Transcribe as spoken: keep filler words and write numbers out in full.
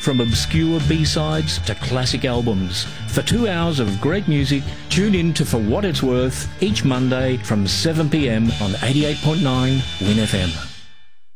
From obscure B-sides to classic albums. For two hours of great music, tune in to For What It's Worth each Monday from seven p m on eighty-eight point nine Win F M.